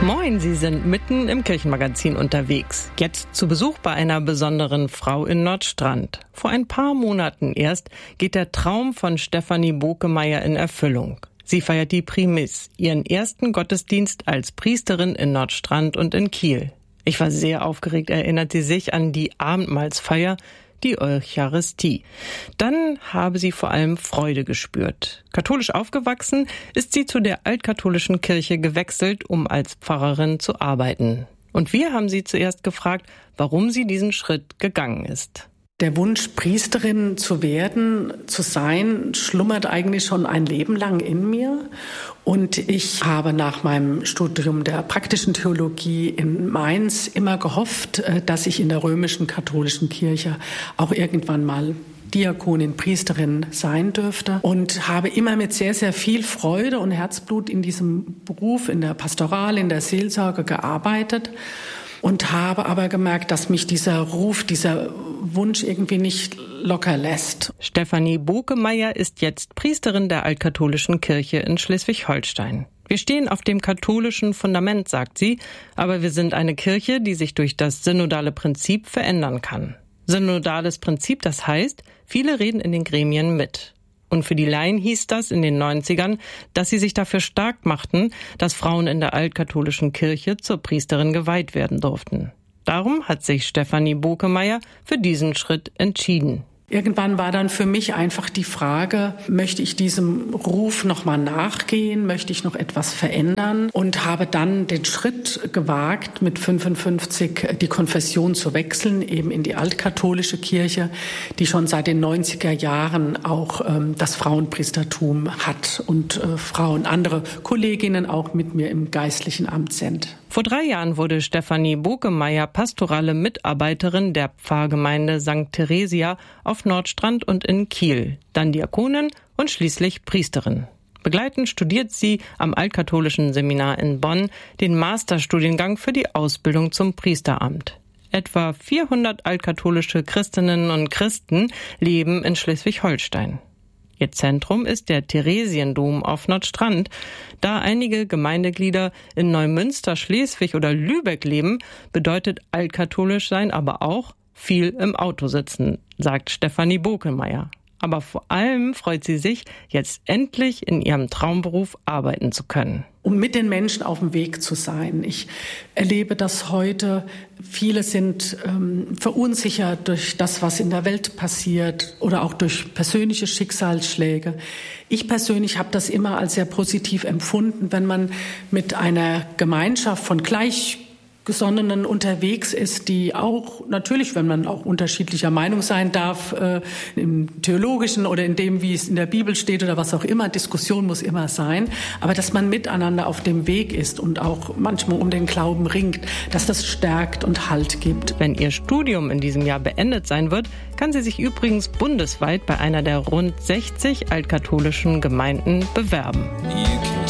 Moin, Sie sind mitten im Kirchenmagazin unterwegs. Jetzt zu Besuch bei einer besonderen Frau in Nordstrand. Vor ein paar Monaten erst geht der Traum von Stefanie Bokemeyer in Erfüllung. Sie feiert die Primis, ihren ersten Gottesdienst als Priesterin in Nordstrand und in Kiel. Ich war sehr aufgeregt, erinnert sie sich an die Abendmahlsfeier, die Eucharistie. Dann habe sie vor allem Freude gespürt. Katholisch aufgewachsen ist sie zu der altkatholischen Kirche gewechselt, um als Pfarrerin zu arbeiten. Und wir haben sie zuerst gefragt, warum sie diesen Schritt gegangen ist. Der Wunsch, Priesterin zu werden, zu sein, schlummert eigentlich schon ein Leben lang in mir. Und ich habe nach meinem Studium der praktischen Theologie in Mainz immer gehofft, dass ich in der römischen katholischen Kirche auch irgendwann mal Diakonin, Priesterin sein dürfte. Und habe immer mit sehr, sehr viel Freude und Herzblut in diesem Beruf, in der Pastoral, in der Seelsorge gearbeitet. Und habe aber gemerkt, dass mich dieser Ruf, dieser Wunsch irgendwie nicht locker lässt. Stefanie Bokemeyer ist jetzt Priesterin der altkatholischen Kirche in Schleswig-Holstein. Wir stehen auf dem katholischen Fundament, sagt sie, aber wir sind eine Kirche, die sich durch das synodale Prinzip verändern kann. Synodales Prinzip, das heißt, viele reden in den Gremien mit. Und für die Laien hieß das in den 90ern, dass sie sich dafür stark machten, dass Frauen in der altkatholischen Kirche zur Priesterin geweiht werden durften. Darum hat sich Stefanie Bokemeyer für diesen Schritt entschieden. Irgendwann war dann für mich einfach die Frage, möchte ich diesem Ruf nochmal nachgehen, möchte ich noch etwas verändern und habe dann den Schritt gewagt, mit 55 die Konfession zu wechseln, eben in die altkatholische Kirche, die schon seit den 90er Jahren auch das Frauenpriestertum hat und Frauen, andere Kolleginnen auch mit mir im geistlichen Amt sind. Vor 3 Jahren wurde Stefanie Bokemeyer pastorale Mitarbeiterin der Pfarrgemeinde St. Theresia auf Nordstrand und in Kiel, dann Diakonin und schließlich Priesterin. Begleitend studiert sie am altkatholischen Seminar in Bonn den Masterstudiengang für die Ausbildung zum Priesteramt. Etwa 400 altkatholische Christinnen und Christen leben in Schleswig-Holstein. Ihr Zentrum ist der Theresiendom auf Nordstrand. Da einige Gemeindeglieder in Neumünster, Schleswig oder Lübeck leben, bedeutet altkatholisch sein aber auch viel im Auto sitzen, sagt Stefanie Bokemeyer. Aber vor allem freut sie sich, jetzt endlich in ihrem Traumberuf arbeiten zu können. Um mit den Menschen auf dem Weg zu sein. Ich erlebe das heute. Viele sind verunsichert durch das, was in der Welt passiert oder auch durch persönliche Schicksalsschläge. Ich persönlich habe das immer als sehr positiv empfunden, wenn man mit einer Gemeinschaft von Gleichgesonnenen unterwegs ist, die auch, natürlich, wenn man auch unterschiedlicher Meinung sein darf, im Theologischen oder in dem, wie es in der Bibel steht oder was auch immer, Diskussion muss immer sein, aber dass man miteinander auf dem Weg ist und auch manchmal um den Glauben ringt, dass das stärkt und Halt gibt. Wenn ihr Studium in diesem Jahr beendet sein wird, kann sie sich übrigens bundesweit bei einer der rund 60 altkatholischen Gemeinden bewerben.